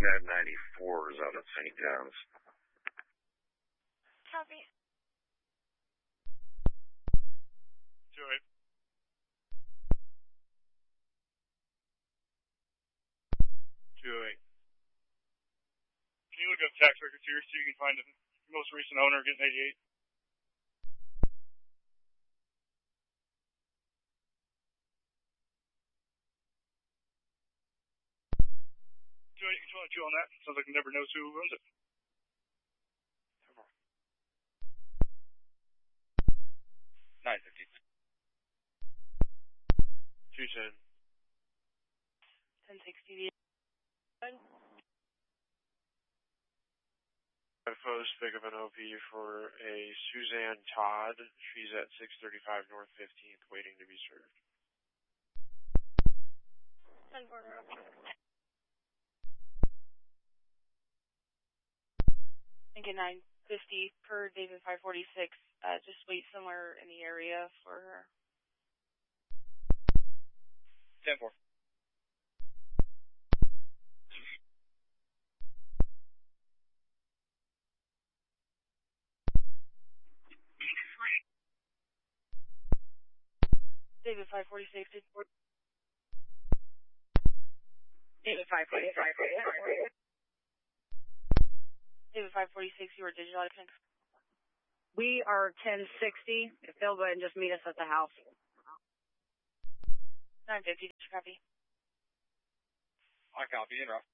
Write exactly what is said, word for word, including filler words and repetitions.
Med ninety-four is out at Saint John's. Copy. Joey. Joey. Can you look up tax records here so you can find the most recent owner getting eighty-eight? Joey, you can chew on that. Sounds like he never knows who owns it. nine fifty. two ten. ten sixty. I'm supposed to pick up an O P for a Suzanne Todd. She's at six thirty-five North fifteenth, waiting to be served. ten four. Lincoln nine fifty per David five forty-six. Uh, just wait somewhere in the area for her. ten four. David five forty-six. David five forty-six. David five forty-six, you are digital audio. We are ten sixty. If they'll go ahead and just meet us at the house. nine fifty, copy. I copy, interrupt.